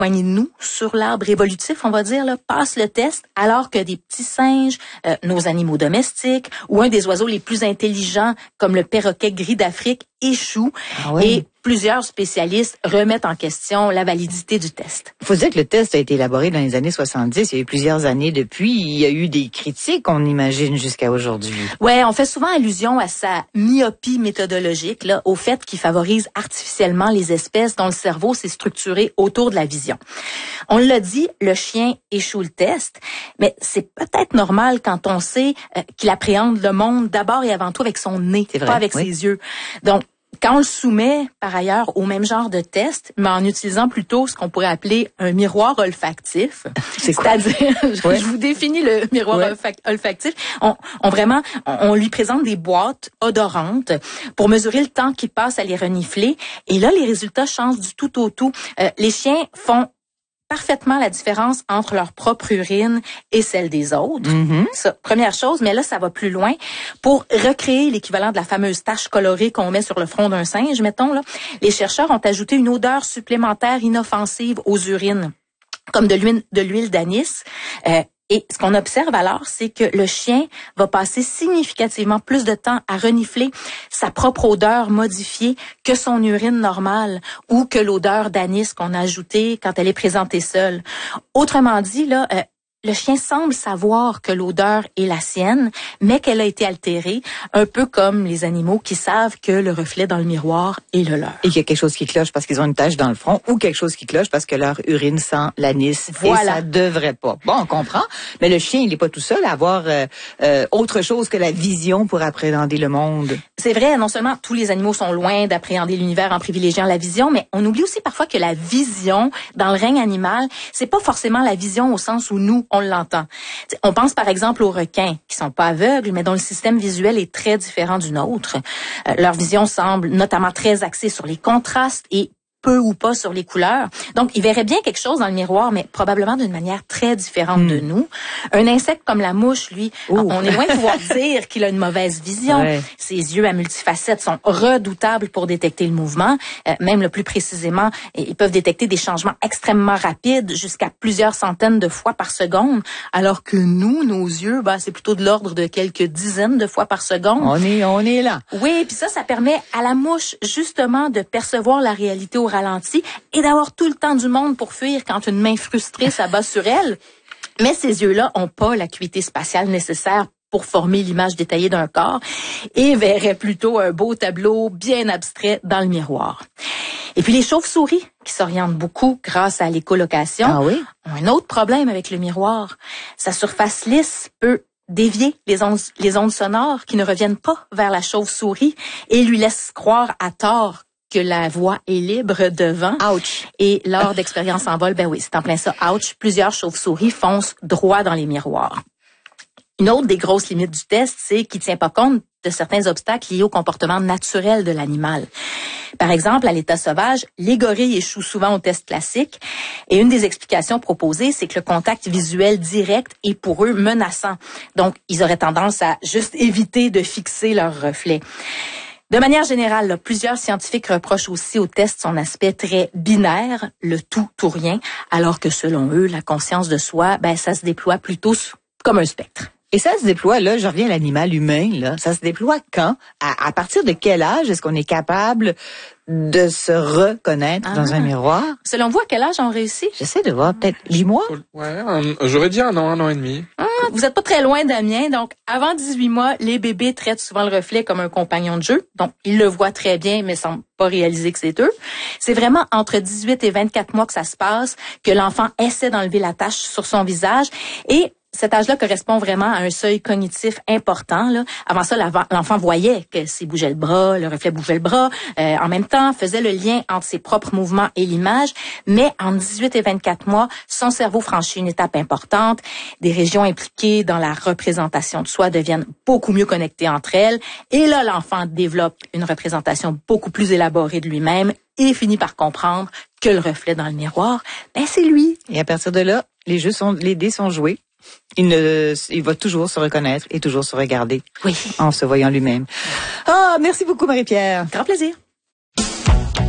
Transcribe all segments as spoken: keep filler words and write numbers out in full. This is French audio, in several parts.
poignée de nous sur l'arbre évolutif, on va dire, là, passent le test, alors que des petits singes, euh, nos animaux domestiques, ou un des oiseaux les plus intelligents, comme le perroquet gris d'Afrique, échouent. Ah ouais. Et plusieurs spécialistes remettent en question la validité du test. Il faut dire que le test a été élaboré dans les années soixante-dix. Il y a eu plusieurs années depuis. Il y a eu des critiques, on imagine, jusqu'à aujourd'hui. Ouais, on fait souvent allusion à sa myopie méthodologique, là, au fait qu'il favorise artificiellement les espèces dont le cerveau s'est structuré autour de la vision. On l'a dit, le chien échoue le test, mais c'est peut-être normal quand on sait euh, qu'il appréhende le monde d'abord et avant tout avec son nez, C'est vrai, pas avec oui. ses yeux. Donc, quand on le soumet, par ailleurs, au même genre de test, mais en utilisant plutôt ce qu'on pourrait appeler un miroir olfactif, C'est quoi? c'est-à-dire, je, Ouais. je vous définis le miroir Ouais. olfac- olfactif, on, on vraiment, on, on lui présente des boîtes odorantes pour mesurer le temps qu'il passe à les renifler, et là, les résultats changent du tout au tout. Euh, les chiens font parfaitement la différence entre leur propre urine et celle des autres. Mm-hmm. Ça, première chose, mais là, ça va plus loin. Pour recréer l'équivalent de la fameuse tache colorée qu'on met sur le front d'un singe, mettons, là, les chercheurs ont ajouté une odeur supplémentaire inoffensive aux urines, comme de l'huile, de l'huile d'anis. Euh, Et ce qu'on observe alors, c'est que le chien va passer significativement plus de temps à renifler sa propre odeur modifiée que son urine normale ou que l'odeur d'anis qu'on a ajoutée quand elle est présentée seule. Autrement dit, là, euh, le chien semble savoir que l'odeur est la sienne, mais qu'elle a été altérée, un peu comme les animaux qui savent que le reflet dans le miroir est le leur. Et qu'il y a quelque chose qui cloche parce qu'ils ont une tache dans le front ou quelque chose qui cloche parce que leur urine sent l'anis. Voilà. Et ça devrait pas. Bon, on comprend. Mais le chien, il n'est pas tout seul à avoir euh, euh, autre chose que la vision pour appréhender le monde. C'est vrai, non seulement tous les animaux sont loin d'appréhender l'univers en privilégiant la vision, mais on oublie aussi parfois que la vision dans le règne animal, c'est pas forcément la vision au sens où nous, on l'entend. T'sais, on pense par exemple aux requins, qui sont pas aveugles, mais dont le système visuel est très différent du nôtre. Euh, leur vision semble notamment très axée sur les contrastes et peu ou pas sur les couleurs. Donc, ils verraient bien quelque chose dans le miroir, mais probablement d'une manière très différente mm. de nous. Un insecte comme la mouche, lui, Ouh. on est loin de pouvoir dire qu'il a une mauvaise vision. Ouais. Ses yeux à multifacettes sont redoutables pour détecter le mouvement. Euh, même le plus précisément, ils peuvent détecter des changements extrêmement rapides, jusqu'à plusieurs centaines de fois par seconde, alors que nous, nos yeux, bah, c'est plutôt de l'ordre de quelques dizaines de fois par seconde. On est, on est là. Oui, puis ça, ça permet à la mouche, justement, de percevoir la réalité au ralenti et d'avoir tout le temps du monde pour fuir quand une main frustrée s'abat sur elle. Mais ces yeux-là ont pas l'acuité spatiale nécessaire pour former l'image détaillée d'un corps et verraient plutôt un beau tableau bien abstrait dans le miroir. Et puis les chauves-souris, qui s'orientent beaucoup grâce à l'écholocation, Ah oui? ont un autre problème avec le miroir. Sa surface lisse peut dévier les ondes, les ondes sonores qui ne reviennent pas vers la chauve-souris et lui laisse croire à tort que la voix est libre devant. Ouch. Et lors d'expériences en vol, ben oui, c'est en plein ça, ouch, plusieurs chauves-souris foncent droit dans les miroirs. Une autre des grosses limites du test, c'est qu'il ne tient pas compte de certains obstacles liés au comportement naturel de l'animal. Par exemple, à l'état sauvage, les gorilles échouent souvent au test classique. Et une des explications proposées, c'est que le contact visuel direct est pour eux menaçant. Donc, ils auraient tendance à juste éviter de fixer leur reflet. De manière générale, là, plusieurs scientifiques reprochent aussi au test son aspect très binaire, le tout ou rien, alors que selon eux, la conscience de soi, ben, ça se déploie plutôt comme un spectre. Et ça se déploie, là, je reviens à l'animal humain, là. Ça se déploie quand? À, à partir de quel âge est-ce qu'on est capable de se reconnaître Ah. dans un miroir? Selon vous, à quel âge on réussit? J'essaie de voir, peut-être huit mois? Ouais, un- j'aurais dit un an, un an et demi. Ah, vous êtes pas très loin d'Amien. Donc, avant dix-huit mois, les bébés traitent souvent le reflet comme un compagnon de jeu. Donc, ils le voient très bien, mais semblent pas réaliser que c'est eux. C'est vraiment entre dix-huit et vingt-quatre mois que ça se passe, que l'enfant essaie d'enlever la tache sur son visage. Et cet âge-là correspond vraiment à un seuil cognitif important. Là. Avant ça, l'enfant voyait que s'il bougeait le bras, le reflet bougeait le bras, euh, en même temps, faisait le lien entre ses propres mouvements et l'image. Mais entre dix-huit et vingt-quatre mois, son cerveau franchit une étape importante. Des régions impliquées dans la représentation de soi deviennent beaucoup mieux connectées entre elles. Et là, l'enfant développe une représentation beaucoup plus élaborée de lui-même et finit par comprendre que le reflet dans le miroir, ben c'est lui. Et à partir de là, les jeux sont, les dés sont joués. Il ne, il va toujours se reconnaître et toujours se regarder. Oui. En se voyant lui-même. Ah, merci beaucoup, Marie-Pierre. Grand plaisir.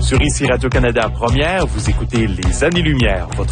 Sur Ici Radio-Canada Première, vous écoutez Les Années-Lumière, votre